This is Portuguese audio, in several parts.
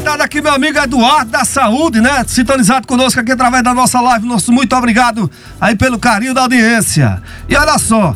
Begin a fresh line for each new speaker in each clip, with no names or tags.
Boa tarde, aqui meu amigo Eduardo da Saúde, né? Sintonizado conosco aqui através da nossa live. Nosso muito obrigado aí pelo carinho da audiência. E olha só,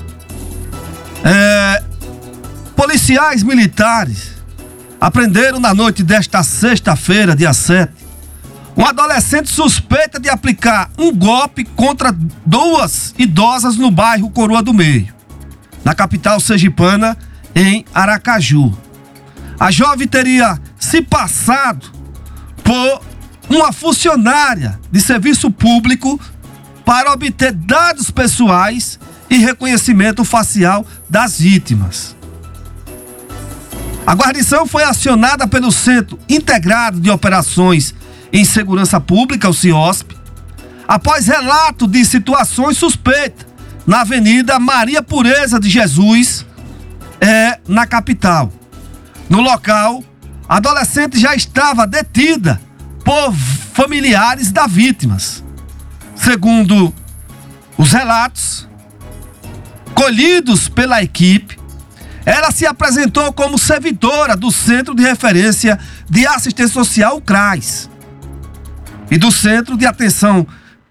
policiais militares apreenderam na noite desta sexta-feira, dia 7, um adolescente suspeita de aplicar um golpe contra duas idosas no bairro Coroa do Meio, na capital sergipana, em Aracaju. A jovem teria se passado por uma funcionária de serviço público para obter dados pessoais e reconhecimento facial das vítimas. A guarnição foi acionada pelo Centro Integrado de Operações em Segurança Pública, o CIOSP, após relato de situações suspeitas na Avenida Maria Pureza de Jesus, na capital. No local, a adolescente já estava detida por familiares das vítimas. Segundo os relatos colhidos pela equipe, ela se apresentou como servidora do Centro de Referência de Assistência Social, o CRAS, e do Centro de Atenção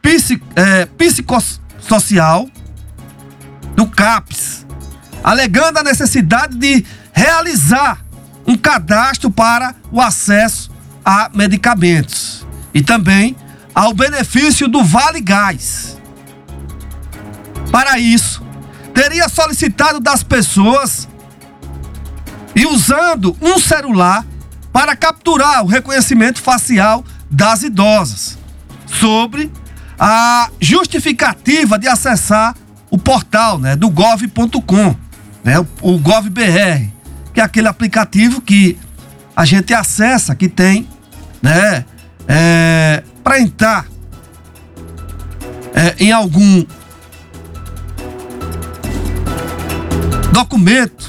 Psicossocial, do CAPS, alegando a necessidade de realizar um cadastro para o acesso a medicamentos e também ao benefício do Vale Gás. Para isso, teria solicitado das pessoas e usando um celular para capturar o reconhecimento facial das idosas, sobre a justificativa de acessar o portal, do gov.com, o GovBR, que é aquele aplicativo que a gente acessa, que tem, para entrar em algum documento,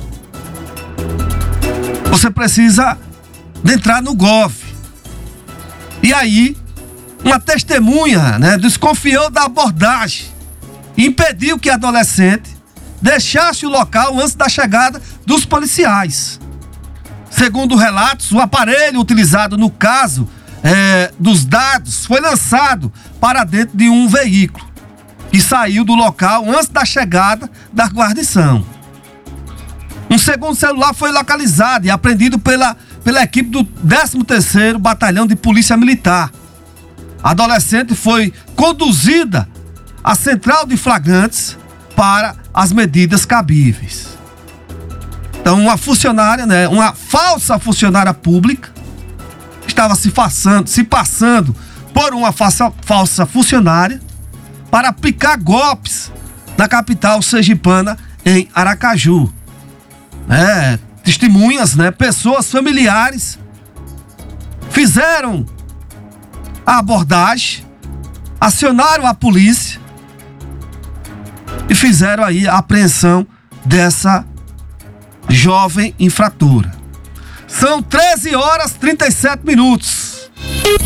você precisa de entrar no Gov. E aí, uma testemunha, desconfiou da abordagem e impediu que a adolescente deixasse o local antes da chegada dos policiais. Segundo relatos, o aparelho utilizado no caso dos dados foi lançado para dentro de um veículo e saiu do local antes da chegada da guarnição. Um segundo celular foi localizado e apreendido pela equipe do 13º Batalhão de Polícia Militar. A adolescente foi conduzida à central de flagrantes para as medidas cabíveis. Então, uma funcionária, uma falsa funcionária pública, estava se passando por uma falsa funcionária para aplicar golpes na capital sergipana, em Aracaju. Testemunhas, pessoas familiares fizeram a abordagem, acionaram a polícia e fizeram aí a apreensão dessa jovem infratora. São 13h37.